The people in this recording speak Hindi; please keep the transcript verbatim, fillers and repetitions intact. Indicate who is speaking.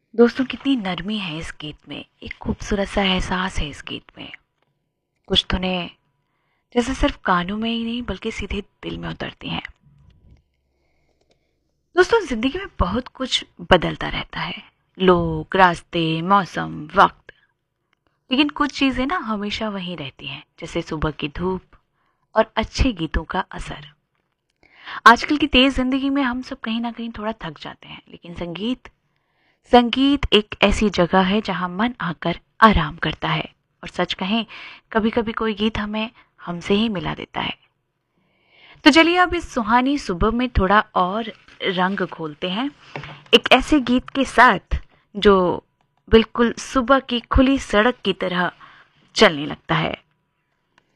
Speaker 1: दोस्तों, कितनी नरमी है इस गीत में, एक खूबसूरत सा एहसास है इस गीत में। कुछ धुनें जैसे सिर्फ कानों में ही नहीं बल्कि सीधे दिल में उतरती हैं। दोस्तों, जिंदगी में बहुत कुछ बदलता रहता है, लोग, रास्ते, मौसम, वक्त, लेकिन कुछ चीजें ना हमेशा वहीं रहती हैं, जैसे सुबह की धूप और अच्छे गीतों का असर। आजकल की तेज जिंदगी में हम सब कहीं ना कहीं थोड़ा थक जाते हैं, लेकिन संगीत संगीत एक ऐसी जगह है जहां मन आकर आराम करता है। और सच कहें, कभी कभी कोई गीत हमें हमसे ही मिला देता है। तो चलिए अब इस सुहानी सुबह में थोड़ा और रंग खोलते हैं, एक ऐसे गीत के साथ जो बिल्कुल सुबह की खुली सड़क की तरह चलने लगता है।